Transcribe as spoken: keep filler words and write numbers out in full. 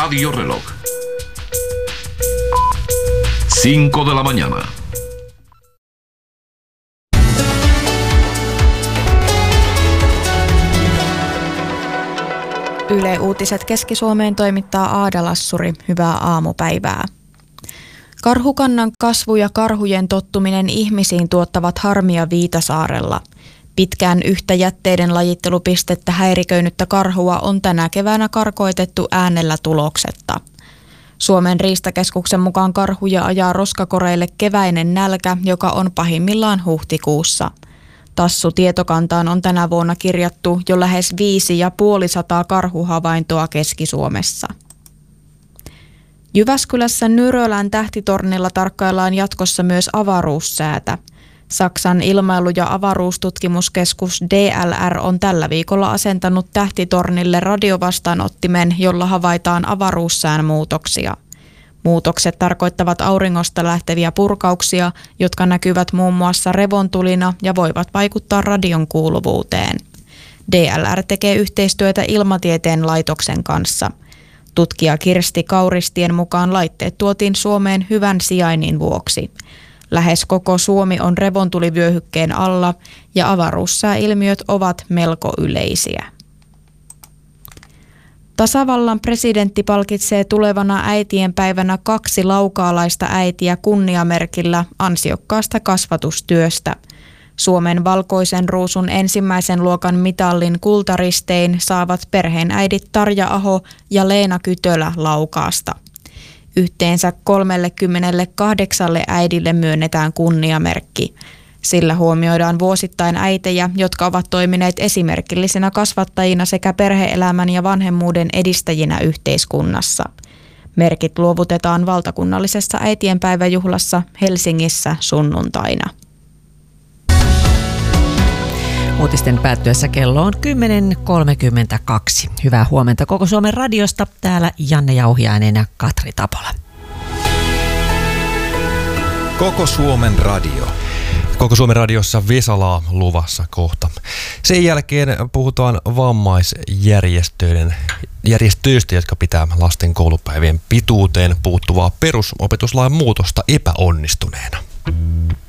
Radio Reloj. Cinco de la mañana. Yle Uutiset Keski-Suomeen toimittaa Aada Lassuri. Hyvää aamupäivää. Karhukannan kasvu ja karhujen tottuminen ihmisiin tuottavat harmia Viitasaarella. Pitkään yhtä jätteiden lajittelupistettä häiriköinyttä karhua on tänä keväänä karkoitettu äänellä tuloksetta. Suomen riistakeskuksen mukaan karhuja ajaa roskakoreille keväinen nälkä, joka on pahimmillaan huhtikuussa. Tassu-tietokantaan on tänä vuonna kirjattu jo lähes viisi ja puoli sataa karhuhavaintoa Keski-Suomessa. Jyväskylässä Nyrölän tähtitornilla tarkkaillaan jatkossa myös avaruussäätä. Saksan ilmailu- ja avaruustutkimuskeskus D L R on tällä viikolla asentanut tähtitornille radiovastaanottimen, jolla havaitaan avaruussään muutoksia. Muutokset tarkoittavat auringosta lähteviä purkauksia, jotka näkyvät muun muassa revontulina ja voivat vaikuttaa radion kuuluvuuteen. D L R tekee yhteistyötä Ilmatieteen laitoksen kanssa. Tutkija Kirsti Kauristien mukaan laitteet tuotiin Suomeen hyvän sijainnin vuoksi. Lähes koko Suomi on revontulivyöhykkeen alla ja avaruussääilmiöt ovat melko yleisiä. Tasavallan presidentti palkitsee tulevana äitienpäivänä kaksi laukaalaista äitiä kunniamerkillä ansiokkaasta kasvatustyöstä. Suomen valkoisen ruusun ensimmäisen luokan mitallin kultaristein saavat perheenäidit Tarja Aho ja Leena Kytölä Laukaasta. Yhteensä kolmekymmentäkahdeksan äidille myönnetään kunniamerkki. Sillä huomioidaan vuosittain äitejä, jotka ovat toimineet esimerkillisinä kasvattajina sekä perhe-elämän ja vanhemmuuden edistäjinä yhteiskunnassa. Merkit luovutetaan valtakunnallisessa äitienpäiväjuhlassa Helsingissä sunnuntaina. Uutisten päättyessä kello on kymmenen kolmekymmentäkaksi. Hyvää huomenta Koko Suomen radiosta. Täällä Janne Jauhiainen ja Katri Tapola. Koko Suomen radio. Koko Suomen radiossa Vesalaa luvassa kohta. Sen jälkeen puhutaan vammaisjärjestöiden järjestöistä, jotka pitää lasten koulupäivien pituuteen puuttuvaa perusopetuslain muutosta epäonnistuneena.